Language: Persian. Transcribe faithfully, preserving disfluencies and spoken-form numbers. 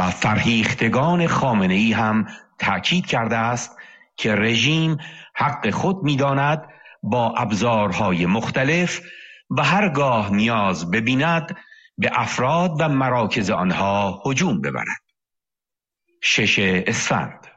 و فرهیختگان خامنه‌ای هم تأکید کرده است که رژیم حق خود می‌داند با ابزارهای مختلف و هرگاه نیاز ببیند به افراد و مراکز آنها هجوم ببرد. شش اسفند